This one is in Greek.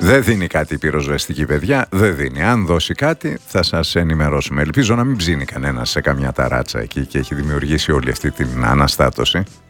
Δεν δίνει κάτι η πυροσβεστική, παιδιά, δεν δίνει. Αν δώσει κάτι θα σας ενημερώσουμε. Ελπίζω να μην ψήνει κανένας σε καμιά ταράτσα εκεί και έχει δημιουργήσει όλη αυτή την αναστάτωση.